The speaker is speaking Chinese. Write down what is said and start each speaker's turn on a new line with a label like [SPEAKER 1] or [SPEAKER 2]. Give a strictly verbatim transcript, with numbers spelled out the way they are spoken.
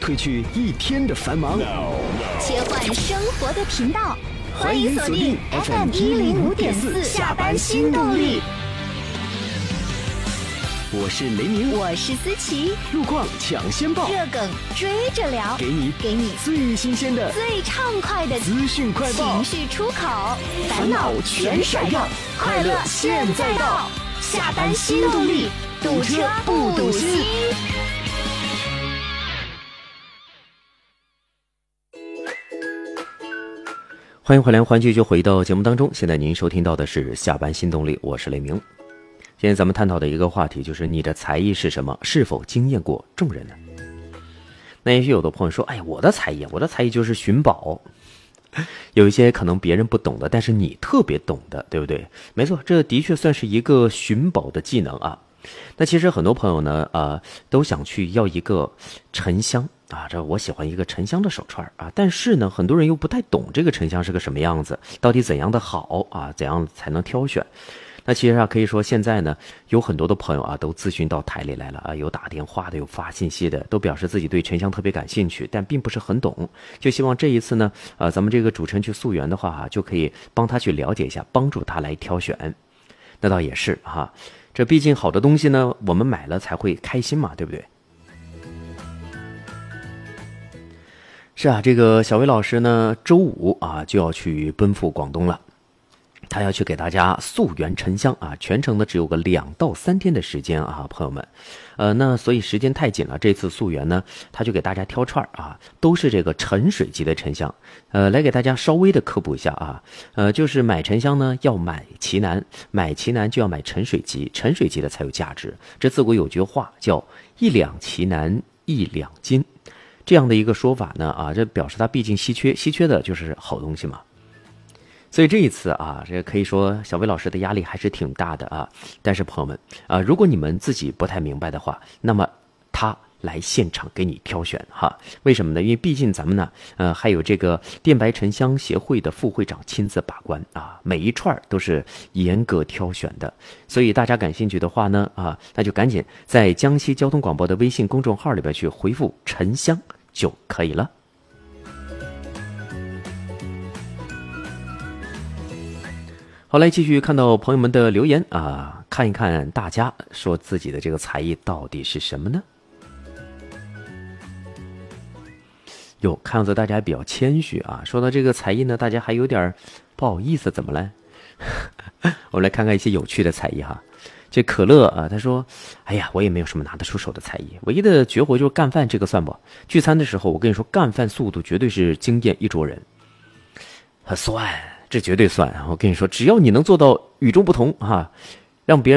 [SPEAKER 1] 褪去一天的繁忙，
[SPEAKER 2] 切换生活的频道，欢迎锁定 F M 一零五点四下班新动力。
[SPEAKER 1] 我是雷鸣，
[SPEAKER 2] 我是思琪，
[SPEAKER 1] 路况抢先报，
[SPEAKER 2] 热梗追着聊，
[SPEAKER 1] 给你
[SPEAKER 2] 给你
[SPEAKER 1] 最新鲜的、
[SPEAKER 2] 最畅快的
[SPEAKER 1] 资讯快报，
[SPEAKER 2] 情绪出口，烦恼全甩掉，快乐现在到，下班新动力，堵车不堵心。
[SPEAKER 3] 欢迎回来，欢迎继续回到节目当中。现在您收听到的是下班新动力，我是雷鸣。今天咱们探讨的一个话题就是你的才艺是什么，是否惊艳过众人呢？那也许有的朋友说，哎呀，我的才艺我的才艺就是寻宝，有一些可能别人不懂的，但是你特别懂的，对不对？没错，这的确算是一个寻宝的技能啊。那其实很多朋友呢，呃，都想去要一个沉香啊，这我喜欢一个沉香的手串啊，但是呢，很多人又不太懂这个沉香是个什么样子，到底怎样的好啊，怎样才能挑选？那其实啊，可以说现在呢，有很多的朋友啊，都咨询到台里来了啊，有打电话的，有发信息的，都表示自己对沉香特别感兴趣，但并不是很懂，就希望这一次呢，呃，咱们这个主持人去溯源的话啊，就可以帮他去了解一下，帮助他来挑选。那倒也是哈、啊，这毕竟好的东西呢，我们买了才会开心嘛，对不对？是啊，这个小薇老师呢，周五啊就要去奔赴广东了。他要去给大家溯源沉香啊，全程呢只有个两到三天的时间啊，朋友们，呃，那所以时间太紧了，这次溯源呢，他就给大家挑串啊，都是这个沉水级的沉香，呃，来给大家稍微的科普一下啊，呃，就是买沉香呢要买奇楠，买奇楠就要买沉水级，沉水级的才有价值。这自古有句话叫一两奇楠一两金，这样的一个说法呢啊，这表示它毕竟稀缺，稀缺的就是好东西嘛。所以这一次啊，这可以说小薇老师的压力还是挺大的啊。但是朋友们啊，如果你们自己不太明白的话，那么他来现场给你挑选哈。为什么呢？因为毕竟咱们呢，呃，还有这个电白沉香协会的副会长亲自把关啊，每一串都是严格挑选的。所以大家感兴趣的话呢，啊，那就赶紧在江西交通广播的微信公众号里边去回复沉香就可以了。好，来继续看到朋友们的留言啊，看一看大家说自己的这个才艺到底是什么呢？哟，看样子大家还比较谦虚啊。说到这个才艺呢，大家还有点不好意思，怎么了？我们来看看一些有趣的才艺哈。这可乐啊，他说：“哎呀，我也没有什么拿得出手的才艺，唯一的绝活就是干饭，这个算不？聚餐的时候，我跟你说，干饭速度绝对是惊艳一桌人。算。”这绝对算，我跟你说，只要你能做到与众不同啊，让别人